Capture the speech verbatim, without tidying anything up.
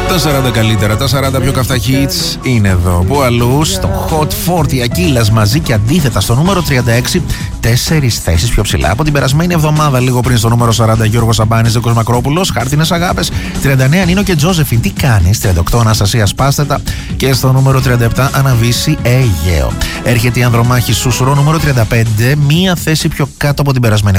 Τα σαράντα καλύτερα, τα σαράντα πιο καυτά hits είναι εδώ. Πού αλλού, στο Hot σαράντα Ακύλας μαζί και αντίθετα στο νούμερο τριάντα έξι, τέσσερις θέσεις πιο ψηλά από την περασμένη εβδομάδα. Λίγο πριν στο νούμερο σαράντα Γιώργος Σαμπάνης, Νίκος Μακρόπουλος, Χάρτινες Αγάπες. τριάντα εννέα Νίνο και Τζόζεφιν, τι κάνεις. τριάντα οκτώ Αναστασία Σπάστετα. Και στο νούμερο τριάντα επτά Αναβίση Αιγαίο. Έρχεται η Ανδρομάχη Σούσουρο, νούμερο τριάντα πέντε, μία θέση πιο κάτω από την περασμένη